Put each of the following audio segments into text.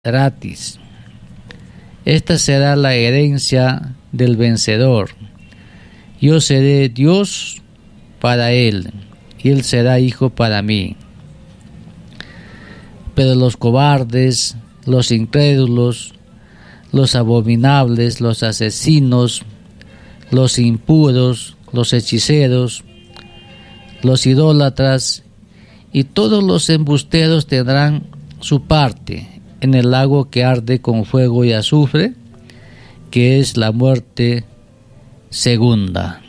gratis. Esta será la herencia del vencedor. Yo seré Dios para él, y él será hijo para mí. Pero los cobardes, los incrédulos, los abominables, los asesinos, los impuros, los hechiceros, los idólatras y todos los embusteros tendrán su parte en el lago que arde con fuego y azufre, que es la muerte segunda.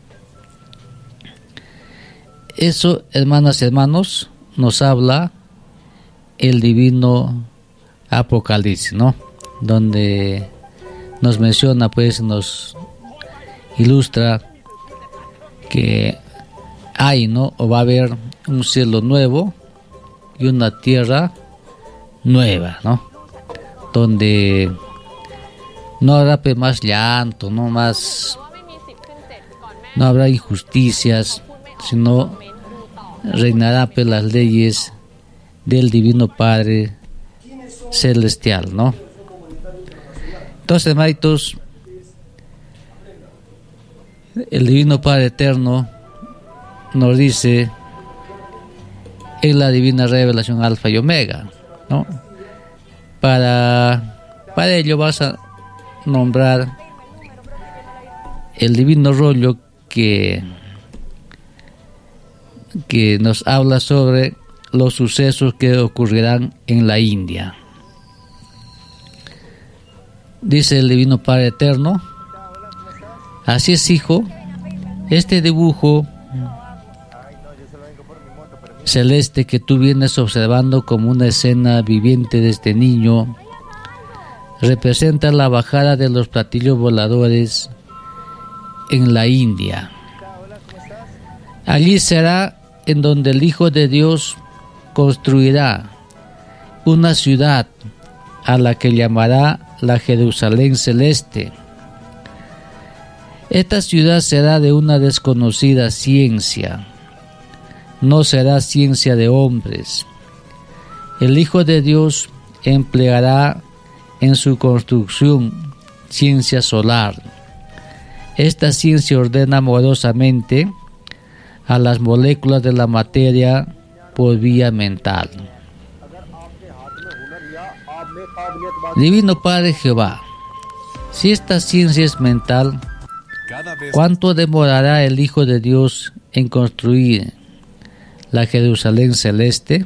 Eso, hermanas y hermanos, nos habla el divino Apocalipsis, ¿no? Donde nos menciona, pues, nos ilustra que hay, ¿no? O va a haber un cielo nuevo y una tierra nueva, ¿no? Donde no habrá pues más llanto, no habrá injusticias, sino reinará pues las leyes del Divino Padre Celestial, ¿no? Entonces, hermanitos, el Divino Padre Eterno nos dice en la divina revelación Alfa y Omega, ¿no? Para ello vas a nombrar el divino rollo que nos habla sobre los sucesos que ocurrirán en la India. Dice el Divino Padre Eterno: así es, hijo, este dibujo celeste que tú vienes observando como una escena viviente desde niño representa la bajada de los platillos voladores en la India. Allí será en donde el Hijo de Dios construirá una ciudad a la que llamará la Jerusalén Celeste. Esta ciudad será de una desconocida ciencia, no será ciencia de hombres. El Hijo de Dios empleará en su construcción ciencia solar. Esta ciencia ordena amorosamente a las moléculas de la materia por vía mental. Divino Padre Jehová, si esta ciencia es mental, ¿cuánto demorará el Hijo de Dios en construir la Jerusalén Celeste?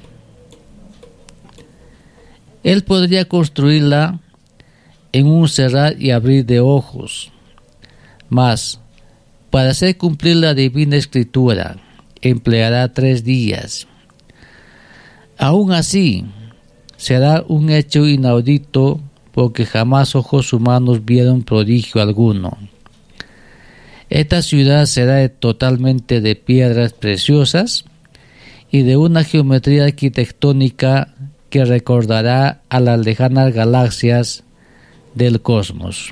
Él podría construirla en un cerrar y abrir de ojos, mas para hacer cumplir la divina escritura empleará 3 días. Aún así, será un hecho inaudito, porque jamás ojos humanos vieron prodigio alguno. Esta ciudad será totalmente de piedras preciosas y de una geometría arquitectónica que recordará a las lejanas galaxias del cosmos.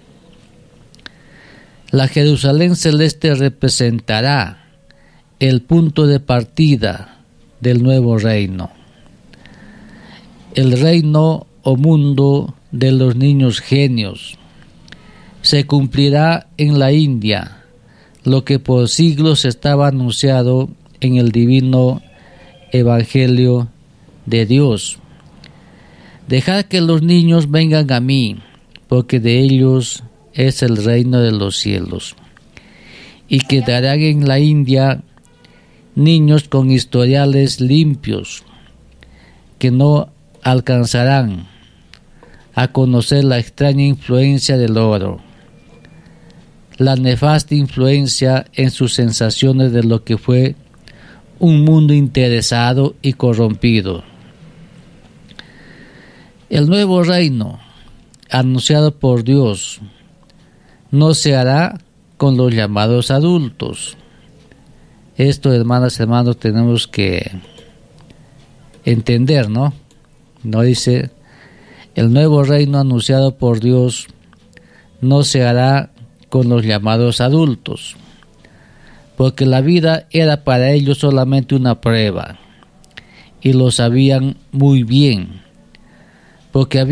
La Jerusalén Celeste representará el punto de partida del nuevo reino. El reino o mundo de los niños genios. Se cumplirá en la India lo que por siglos estaba anunciado en el divino Evangelio de Dios. Dejad que los niños vengan a mí, porque de ellos es el reino de los cielos. Y quedarán en la India niños con historiales limpios, que no alcanzarán a conocer la extraña influencia del oro, la nefasta influencia en sus sensaciones de lo que fue un mundo interesado y corrompido. El nuevo reino, anunciado por Dios, no se hará con los llamados adultos. Esto, hermanas y hermanos, tenemos que entender, ¿no? No dice, el nuevo reino anunciado por Dios no se hará con los llamados adultos, porque la vida era para ellos solamente una prueba, y lo sabían muy bien. porque